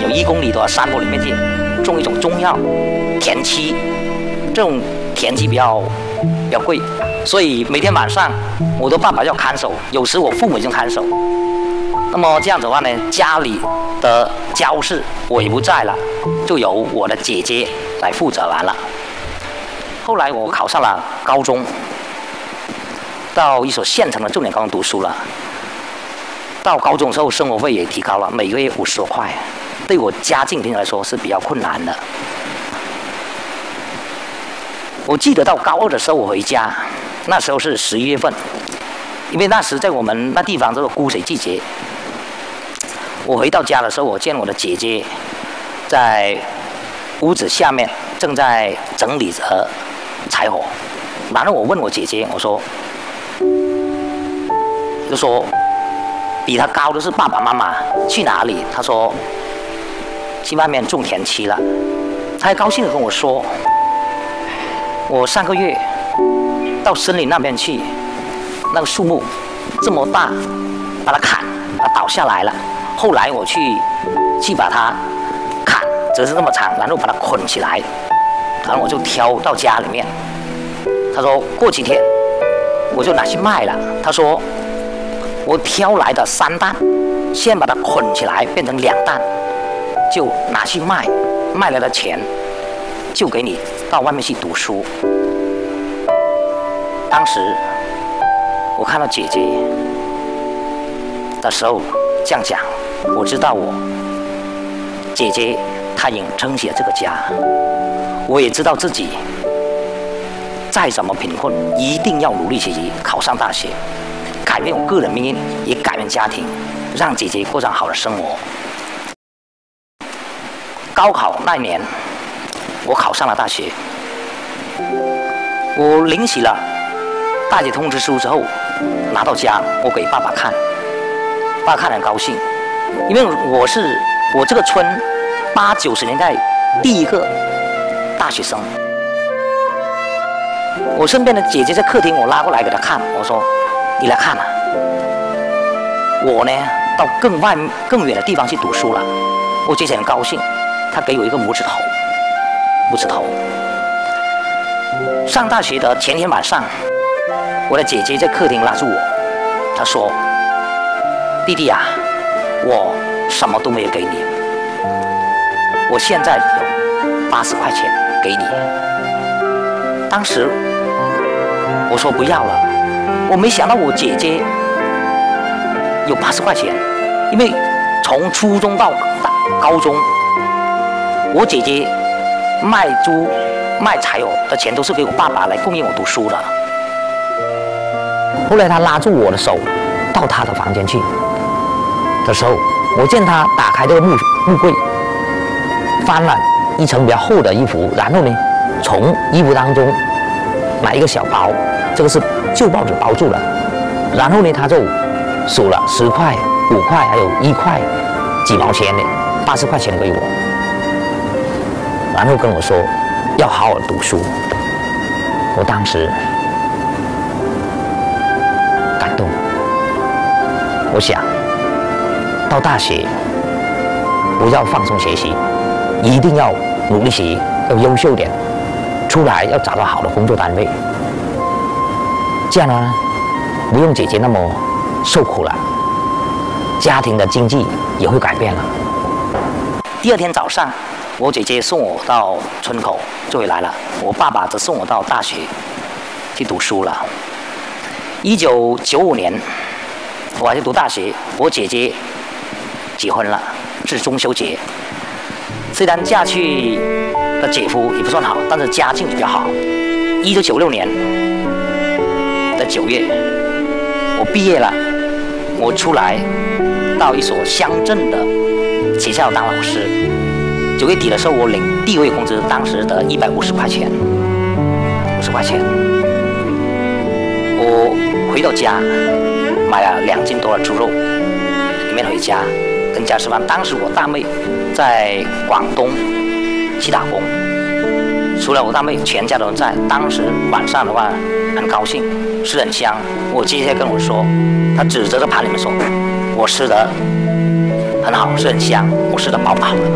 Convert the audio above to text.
1公里的山坡里面去种一种中药田七，这种田七比较贵，所以每天晚上我的爸爸要看守，有时我父母就看守。那么这样子的话呢，家里的家事我也不在了，就由我的姐姐来负责完了。后来我考上了高中，到一所县城的重点高中读书了。到高中的时候，生活费也提高了，每个月50多块，对我家境来说是比较困难的。我记得到高2的时候，我回家，那时候是11月份，因为那时在我们那地方叫做枯水季节。我回到家的时候，我见我的姐姐在屋子下面正在整理着柴火，然后我问我姐姐，我说，就说比她高的是爸爸妈妈，去哪里？她说去外面种田七了。她还高兴地跟我说，我上个月到森林那边去，那个树木这么大，把它砍，把它倒下来了。后来我去把它砍，折成这么长，然后把它捆起来，然后我就挑到家里面。他说过几天我就拿去卖了。他说我挑来的3担，先把它捆起来变成2担，就拿去卖，卖来的钱就给你到外面去读书。当时我看到姐姐的时候这样讲，我知道我姐姐她已经撑起了这个家，我也知道自己再怎么贫困，一定要努力学习，考上大学，改变我个人命运，也改变家庭，让姐姐过上好的生活。高考那一年，我考上了大学。我领取了大学通知书之后，拿到家，我给爸爸看，爸爸看得很高兴，因为我这个村80、90年代第一个大学生。我身边的姐姐在客厅，我拉过来给她看，我说：“你来看啊，我呢到更远的地方去读书了。”我姐姐很高兴，她给我一个拇指头。上大学的前天晚上，我的姐姐在客厅拉住我，她说：“弟弟啊，我什么都没有给你，我现在有80块钱给你。”当时我说不要了，我没想到我姐姐有80块钱，因为从初中到高中，我姐姐卖猪卖柴火的钱都是给我爸爸来供应我读书的。后来她拉住我的手到她的房间去的时候，我见她打开这个木柜，翻了一层比较厚的衣服，然后呢从衣服当中拿一个小包，这个是旧报纸包住了，然后呢他就数了10块、5块，还有1块几毛钱的80块钱给我，然后跟我说要好好读书。我当时感动，我想到大学不要放松学习，一定要努力学习，要优秀点，出来要找到好的工作单位，这样呢不用姐姐那么受苦了，家庭的经济也会改变了。第2天早上，我姐姐送我到村口就回来了，我爸爸则送我到大学去读书了。1995年我还去读大学，我姐姐结婚了，是中秋节。虽然嫁去的姐夫也不算好，但是家境比较好。1996年的9月，我毕业了，我出来到一所乡镇的学校当老师。9月底的时候，我领第1个月工资，当时的150块钱，50块钱。我回到家，买了2斤多的猪肉，里面回家跟家吃饭。当时我大妹在广东去打工，除了我大妹，全家都在。当时晚上的话很高兴，吃很香。我姐姐跟我说，她指着这盘里面说，我吃的很好，是很香，我吃的饱饱的。